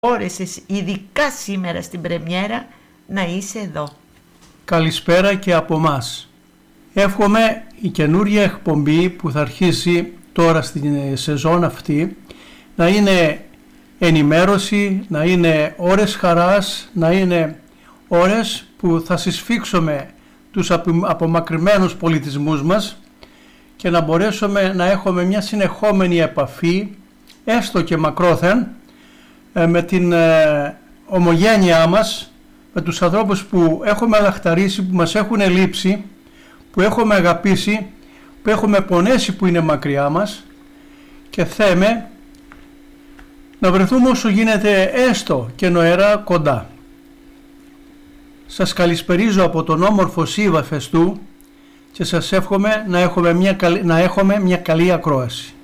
μπόρεσες ειδικά σήμερα στην πρεμιέρα να είσαι εδώ. Καλησπέρα και από μας. Εύχομαι η καινούργια εκπομπή που θα αρχίσει τώρα στην σεζόν αυτή να είναι ενημέρωση, να είναι ώρες χαράς, να είναι ώρες που θα συσφίξουμε τους απομακρυσμένους πολιτισμούς μας και να μπορέσουμε να έχουμε μια συνεχόμενη επαφή, έστω και μακρόθεν, με την ομογένειά μας, με τους ανθρώπους που έχουμε λαχταρίσει, που μας έχουν λείψει, που έχουμε αγαπήσει, που έχουμε πονέσει που είναι μακριά μας και θέμε να βρεθούμε όσο γίνεται έστω και νοερά κοντά. Σας καλησπερίζω από τον όμορφο Σίβα Φεστού και σας εύχομαι να έχουμε μια καλή ακρόαση.